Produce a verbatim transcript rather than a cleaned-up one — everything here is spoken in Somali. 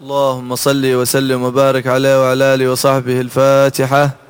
اللهم صل وسلم وبارك عليه وعلى آله وصحبه. الفاتحة.